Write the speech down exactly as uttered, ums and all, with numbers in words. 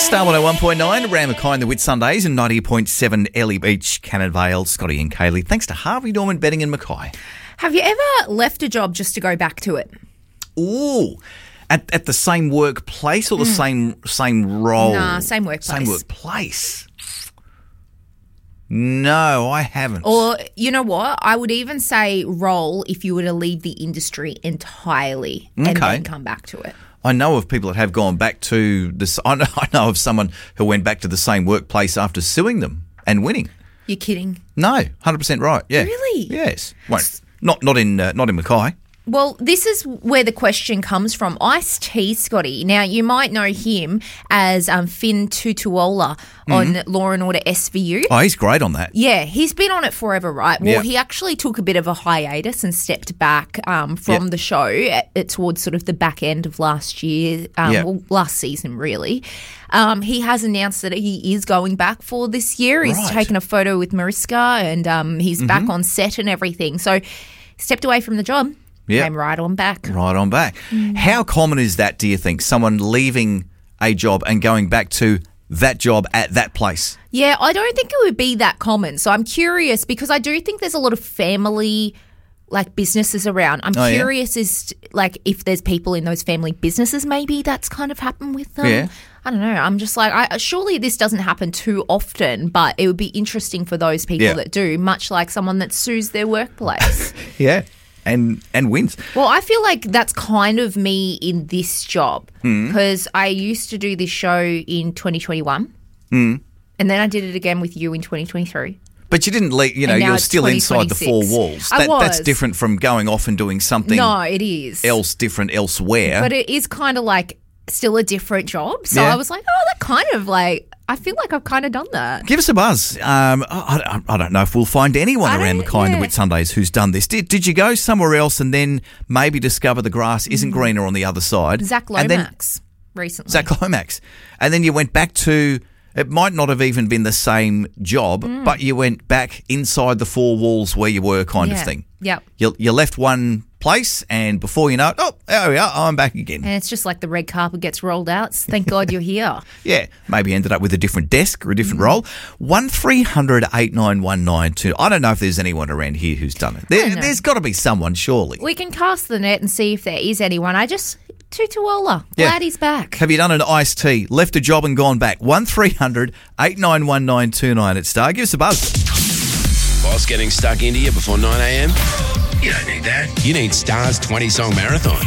Star one oh one point nine, around Mackay and the Whitsundays, and ninety point seven Ellie Beach, Cannon Vale, Scotty and Kaylee. Thanks to Harvey Norman Betting in Mackay. Have you ever left a job just to go back to it? Ooh. At at the same workplace or the mm. same same role? Nah, same workplace. Same workplace. No, I haven't. Or, you know what? I would even say role if you were to leave the industry entirely okay. and then come back to it. I know of people that have gone back to this. I know, I know of someone who went back to the same workplace after suing them and winning. You're kidding? No, one hundred percent right. Yeah. Really? Yes. Well, not not in uh, not in Mackay. Well, this is where the question comes from. Ice-T, Scotty. Now, you might know him as um, Finn Tutuola on mm-hmm. Law and Order S V U. Oh, he's great on that. Yeah, he's been on it forever, right? Well, yep. he actually took a bit of a hiatus and stepped back um, from yep. the show at, at, towards sort of the back end of last year, um, yep. well, last season, really. Um, he has announced that he is going back for this year. He's right. taken a photo with Mariska and um, he's mm-hmm. back on set and everything. So, stepped away from the job. Yep. Came right on back. Right on back. Mm. How common is that, do you think, someone leaving a job and going back to that job at that place? Yeah, I don't think it would be that common. So I'm curious because I do think there's a lot of family like businesses around. I'm oh, curious yeah? as to, like if there's people in those family businesses maybe that's kind of happened with them. Yeah. I don't know. I'm just like, I, surely this doesn't happen too often, but it would be interesting for those people yeah. that do, much like someone that sues their workplace. yeah. And and wins. Well, I feel like that's kind of me in this job because mm. I used to do this show in twenty twenty-one mm. and then I did it again with you in twenty twenty-three. But you didn't leave, you know, you're still inside the four walls. I that, was. That's different from going off and doing something no, it is. else different elsewhere. But it is kind of like still a different job. So yeah. I was like, oh, that kind of like, I feel like I've kind of done that. Give us a buzz. Um, I, I, I don't know if we'll find anyone I around Mackay yeah. and the Whitsundays who's done this. Did, did you go somewhere else and then maybe discover the grass isn't mm. greener on the other side? Zach Lomax recently. Zach Lomax. And then you went back to, it might not have even been the same job, mm. but you went back inside the four walls where you were kind yeah. of thing. Yep. You, you left one place and before you know it, oh, there we are, I'm back again. And it's just like the red carpet gets rolled out. Thank God you're here. Yeah, maybe ended up with a different desk or a different mm. role. one three hundred eight nine one nine two. I don't know if there's anyone around here who's done it. There, there's got to be someone, surely. We can cast the net and see if there is anyone. I just... Tutuola. Yeah. Glad he's back. Have you done an Ice-T? Left a job and gone back? one three hundred eight nine one nine two nine at Star. Give us a buzz. Boss getting stuck into you before nine a.m? You don't need that. You need Star's twenty-song marathon.